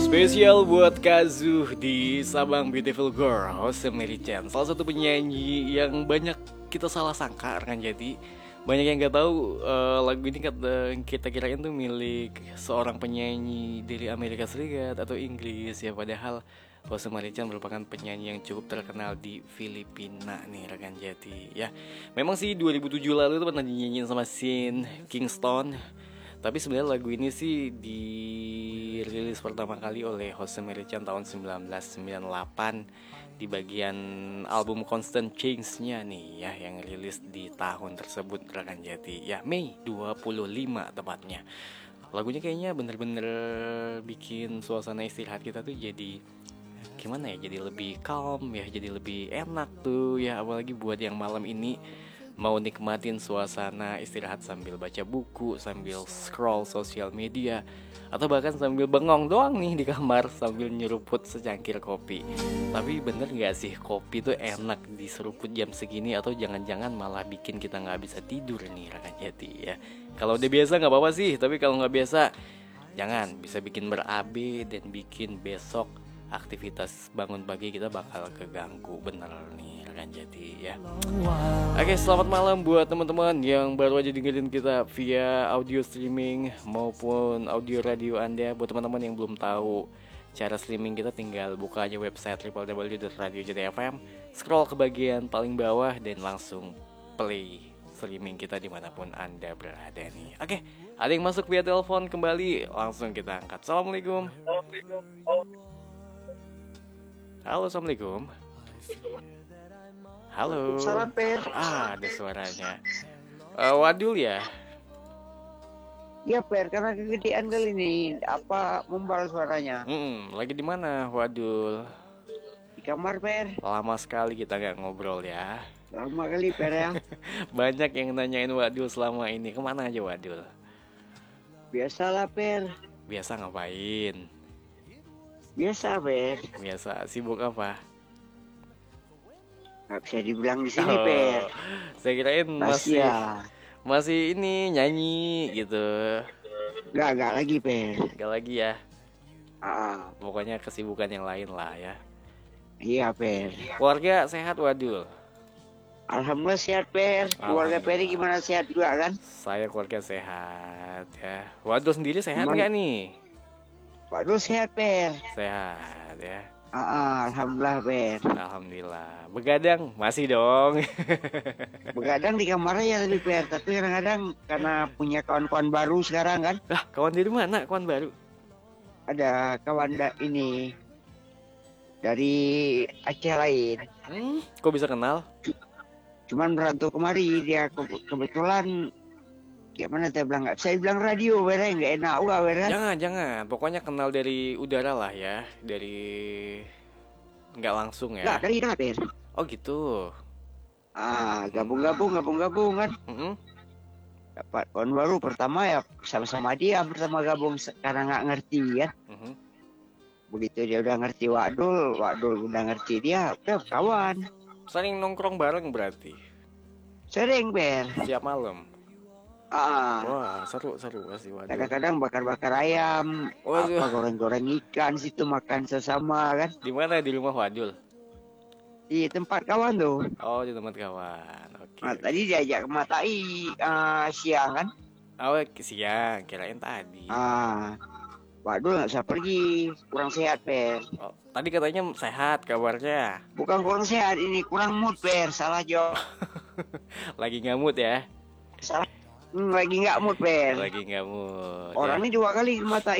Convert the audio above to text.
Spesial buat Kazuh di Sabang Beautiful Girl, Jose Meri-chan. Salah satu penyanyi yang banyak kita salah sangka kan, jadi banyak yang nggak tahu lagu ini kita kirain tuh milik seorang penyanyi dari Amerika Serikat atau Inggris ya, padahal Jose Meri-chan merupakan penyanyi yang cukup terkenal di Filipina nih rekan. Jadi ya memang sih 2007 lalu tuh pernah dinyanyiin sama Sean Kingston. Tapi sebenarnya lagu ini sih dirilis pertama kali oleh Jose Meri-chan tahun 1998 di bagian album Constant Change-nya nih ya, yang rilis di tahun tersebut rekan. Jadi ya Mei 25 tepatnya. Lagunya kayaknya bener-bener bikin suasana istirahat kita tuh jadi gimana ya, jadi lebih calm ya, jadi lebih enak tuh ya, apalagi buat yang malam ini mau nikmatin suasana istirahat sambil baca buku, sambil scroll sosial media, atau bahkan sambil bengong doang nih di kamar sambil nyeruput secangkir kopi. Tapi bener gak sih kopi tuh enak diseruput jam segini, atau jangan-jangan malah bikin kita gak bisa tidur nih rekan. Jadi ya kalau udah biasa gak apa-apa sih, tapi kalau gak biasa jangan, bisa bikin ber-AB dan bikin besok aktivitas bangun pagi kita bakal keganggu bener nih rekan. Jadi ya oke, selamat malam buat teman-teman yang baru aja dengerin kita via audio streaming maupun audio radio Anda. Buat teman-teman yang belum tahu cara streaming kita, tinggal buka aja website www.radiojati.fm, scroll ke bagian paling bawah dan langsung play streaming kita dimanapun Anda berada nih. Oke, ada yang masuk via telepon kembali, langsung kita angkat. Assalamualaikum. Halo, assalamualaikum. Halo. Salam Per. Ada suaranya. Wadul ya? Iya Per, karena kegedean kali ini membal suaranya. Lagi di mana Wadul? Di kamar Per. Lama sekali kita nggak ngobrol ya. Lama kali Per ya. Banyak yang nanyain Wadul selama ini. Kemana aja Wadul? Biasalah Per. Biasa ngapain? Biasa Per. Biasa sibuk apa? Gak bisa dibilang di sini Per. Saya kirain masih ini nyanyi gitu. Gak lagi Per. Gak lagi ya. Pokoknya kesibukan yang lain lah ya. Iya Per. Keluarga sehat Wadul? Alhamdulillah sehat Per. Keluarga Per gimana, sehat juga kan? Saya keluarga sehat ya. Wadul sendiri sehat nggak nih? Waduh sehat Per. Sehat ya. Alhamdulillah Per. Alhamdulillah. Begadang masih dong. Begadang di kamar aja tadi Per. Tapi kadang-kadang karena punya kawan-kawan baru sekarang kan. Kawan dari mana kawan baru? Ada kawan ini dari Aceh lain. Kok bisa kenal? Cuman merantau kemari, dia kebetulan gimana saya bilang, nggak saya bilang radio berarti nggak enak juga berarti. Jangan, pokoknya kenal dari udara lah ya, dari nggak langsung ya. Nggak, dari darat. Oh gitu. Gabung kan. Dapat kawan baru pertama ya, sama-sama dia pertama gabung karena nggak ngerti kan. Begitu dia udah ngerti Wadul udah ngerti dia, udah kawan. Sering nongkrong bareng berarti? Sering Per. Siap malam? Wah seru pasti Wadul. Kadang-kadang bakar ayam, goreng-goreng ikan situ, makan sesama kan. Di mana, di rumah Wadul? Di tempat kawan tuh. Oh, di tempat kawan. Oke. Tadi diajak ke Matai siang kan. Siang, kirain tadi. Waduh, nggak bisa pergi, kurang sehat Per. Tadi katanya sehat kabarnya. Bukan kurang sehat, ini kurang mood Per, salah jawab. Lagi nggak mood ya? Salah. Lagi nggak mood Per. Lagi nggak mood. Orang ini 2 kali ke Matai.